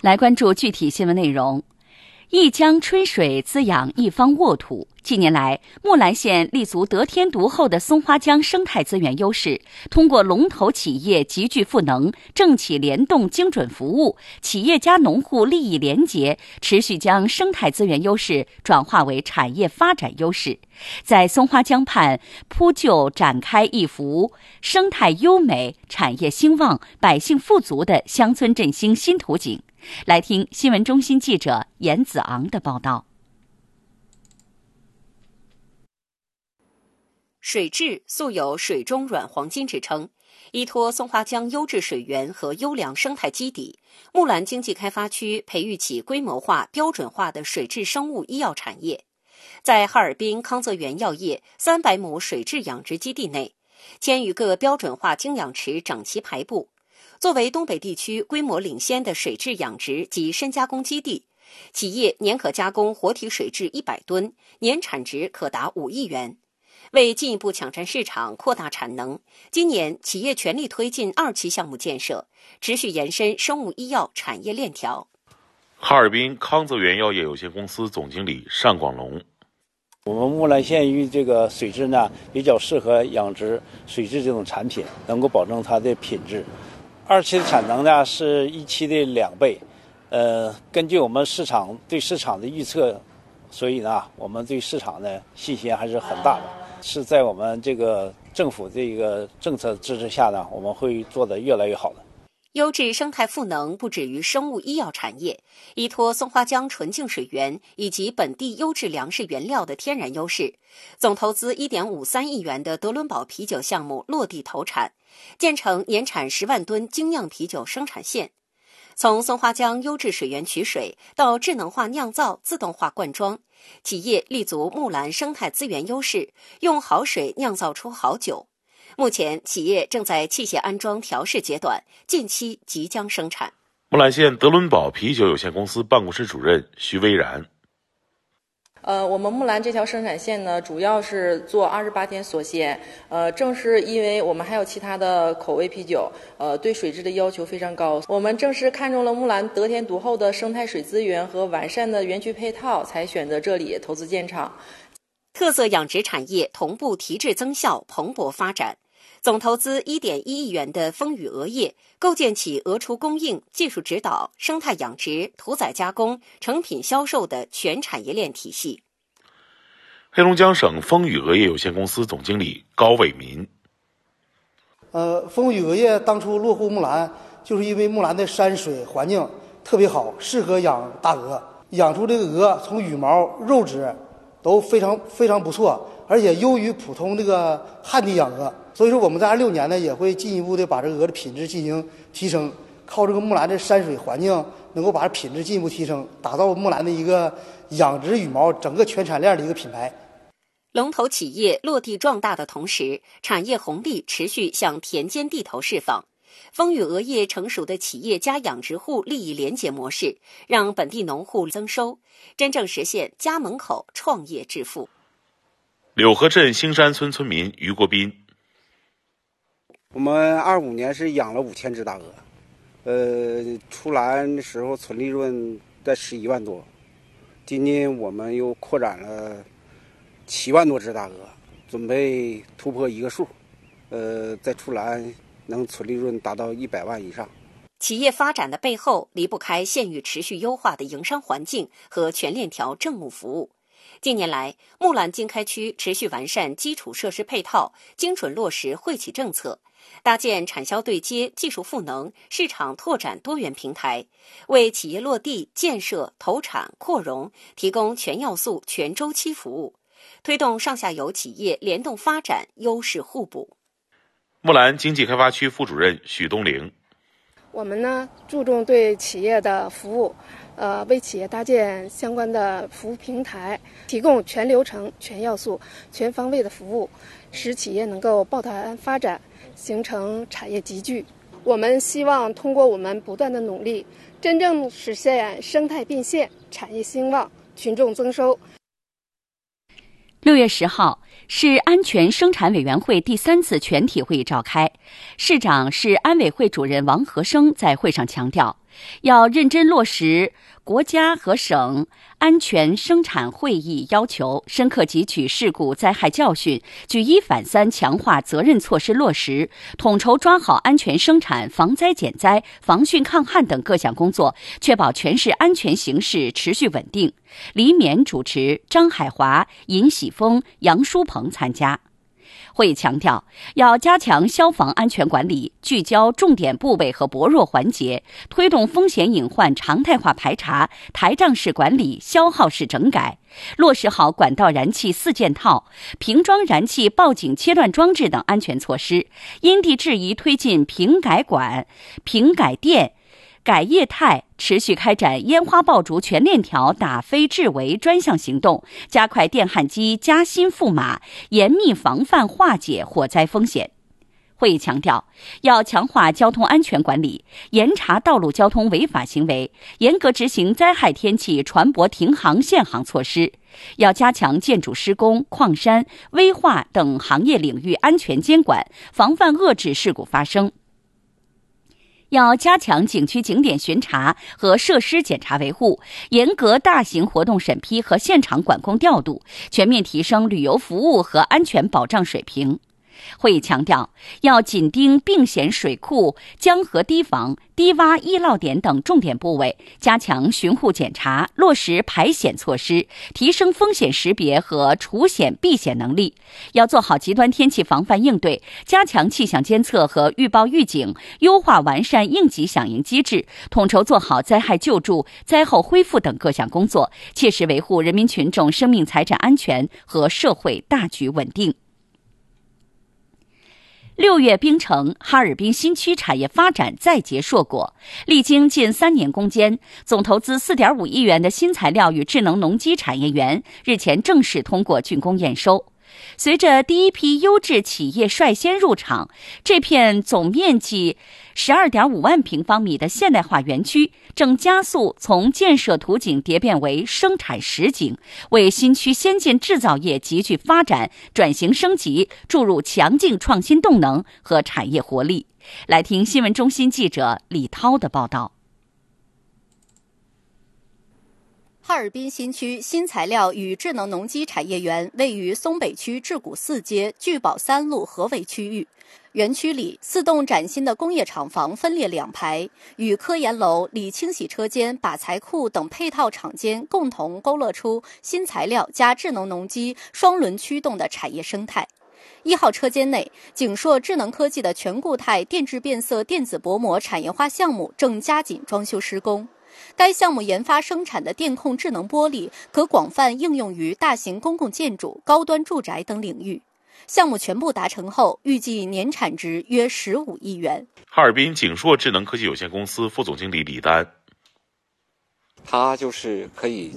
来关注具体新闻内容。一江春水滋养一方沃土。近年来，木兰县立足得天独厚的松花江生态资源优势，通过龙头企业集聚赋能、政企联动精准服务，企业家农户利益联结，持续将生态资源优势转化为产业发展优势，在松花江畔铺就展开一幅生态优美、产业兴旺、百姓富足的乡村振兴新图景。来听新闻中心记者严子昂的报道。 水质素有水中软黄金之称，依托松花江优质水源和优良生态基底，木兰经济开发区培育起规模化、标准化的水质生物医药产业。在哈尔滨康泽源药业300亩水质养殖基地内，1000余个标准化精养池整齐排布。作为东北地区规模领先的水质养殖及深加工基地，企业年可加工活体水质100吨，年产值可达5亿元。为进一步抢占市场、扩大产能，今年企业全力推进2期项目建设，持续延伸生物医药产业链条。 哈尔滨康泽源药业有限公司总经理单广龙： 我们木兰县域这个水质呢，比较适合养殖水质这种产品，能够保证它的品质。2期的产能呢是1期的2倍。根据我们对市场的预测，所以呢，我们对市场的信心还是很大的。是在我们这个政府这个政策支持下呢，我们会做得越来越好的。 优质生态赋能不止于生物医药产业，依托松花江纯净水源以及本地优质粮食原料的天然优势，总投资1.53亿元的德伦堡啤酒项目落地投产，建成年产10万吨精酿啤酒生产线。从松花江优质水源取水到智能化酿造、自动化灌装，企业立足木兰生态资源优势，用好水酿造出好酒。目前，企业正在器械安装调试阶段，近期即将生产。 木兰县德伦堡啤酒有限公司办公室主任徐薇然： 我们木兰这条生产线呢，主要是做28天锁鲜。正是因为我们还有其他的口味啤酒，对水质的要求非常高，我们正是看中了木兰得天独厚的生态水资源和完善的园区配套，才选择这里投资建厂。 特色养殖产业同步提质增效，蓬勃发展。总投资1.1亿元的风雨鹅业，构建起鹅雏供应、技术指导、生态养殖、屠宰加工、成品销售的全产业链体系。 黑龙江省风雨鹅业有限公司总经理高伟民： 风雨鹅业当初落户木兰，就是因为木兰的山水环境特别好，适合养大鹅，养出这个鹅从羽毛、肉质都非常不错，而且优于普通这个旱地养鹅。所以说我们在26年呢，也会进一步的把这个鹅的品质进行提升，靠这个木兰的山水环境，能够把品质进一步提升，打造木兰的一个养殖羽毛整个全产链的一个品牌。 龙头企业落地壮大的同时，产业红利持续向田间地头释放。风雨鹅业成熟的企业加养殖户利益联结模式，让本地农户增收，真正实现家门口创业致富。 柳河镇兴山村村民于国斌： 我们25年是养了5000只大鹅，出栏的时候纯利润在11万多，今年我们又扩展了7万多只大鹅，准备突破1个数，在出栏能纯利润达到100万以上。 企业发展的背后离不开县域持续优化的营商环境和全链条政务服务。近年来，木兰经开区持续完善基础设施配套，精准落实惠企政策，搭建产销对接、技术赋能、市场拓展多元平台，为企业落地、建设、投产、扩容提供全要素、全周期服务，推动上下游企业联动发展，优势互补。 木兰经济开发区副主任许东玲： 我们呢注重对企业的服务，为企业搭建相关的服务平台，提供全流程、全要素、全方位的服务，使企业能够抱团发展，形成产业集聚。我们希望通过我们不断的努力，真正实现生态变现、产业兴旺、群众增收。 6月10号，市安全生产委员会第3次全体会议召开。 市长市安委会主任王和生在会上强调，要认真落实国家和省安全生产会议要求，深刻汲取事故灾害教训，举一反三强化责任措施落实，统筹抓好安全生产、防灾减灾、防汛抗旱等各项工作，确保全市安全形势持续稳定。李勉主持，张海华、尹喜峰、杨书鹏参加。会议强调，要加强消防安全管理，聚焦重点部位和薄弱环节，推动风险隐患常态化排查、台账式管理、消耗式整改，落实好管道燃气4件套、瓶装燃气报警切断装置等安全措施，因地制宜推进瓶改管、瓶改电、改业态，持续开展烟花爆竹全链条打非治围专项行动，加快电焊机加薪赋码，严密防范化解火灾风险。会议强调，要强化交通安全管理，严查道路交通违法行为，严格执行灾害天气船舶停航限航措施，要加强建筑施工、矿山、危化等行业领域安全监管，防范遏制事故发生。要加强景区景点巡查和设施检查维护，严格大型活动审批和现场管控调度，全面提升旅游服务和安全保障水平。会议强调，要紧盯并险水库、江河堤防、低洼易涝点等重点部位，加强巡护检查，落实排险措施，提升风险识别和除险避险能力。要做好极端天气防范应对，加强气象监测和预报预警，优化完善应急响应机制，统筹做好灾害救助、灾后恢复等各项工作，切实维护人民群众生命财产安全和社会大局稳定。6月冰城哈尔滨新区产业发展再结硕果，历经近3年攻坚，总投资4.5亿元的新材料与智能农机产业园日前正式通过竣工验收。随着第一批优质企业率先入场，这片总面积12.5万平方米的现代化园区正加速从建设图景蝶变为生产实景，为新区先进制造业急剧发展、转型升级注入强劲创新动能和产业活力。来听新闻中心记者李涛的报道。 哈尔滨新区新材料与智能农机产业园位于松北区志古4街聚宝3路合围区域。园区里4栋崭新的工业厂房分列2排，与科研楼、锂清洗车间、靶材库等配套厂间共同勾勒出新材料加智能农机双轮驱动的产业生态。1号车间内，景硕智能科技的全固态电致变色电子薄膜产业化项目正加紧装修施工。该项目研发生产的电控智能玻璃可广泛应用于大型公共建筑、高端住宅等领域。项目全部达成后，预计年产值约15亿元。 哈尔滨景硕智能科技有限公司副总经理李丹， 它就是可以